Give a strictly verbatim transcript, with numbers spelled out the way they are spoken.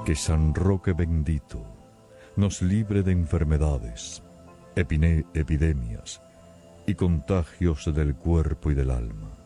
Que San Roque bendito nos libre de enfermedades, epine- epidemias y contagios del cuerpo y del alma.